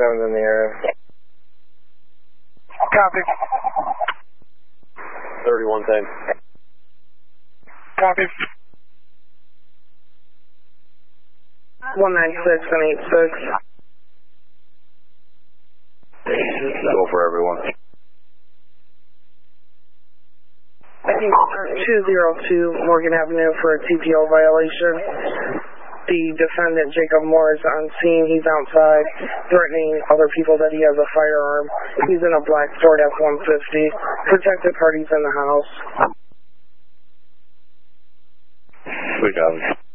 rounds in the area. Copy. 3110. Copy. 196 and 86. Go for everyone. I think 202 Morgan Avenue for a TPO violation. The defendant, Jacob Moore, is on scene. He's outside threatening other people that he has a firearm. He's in a black Ford F-150. Protected parties in the house. We got him.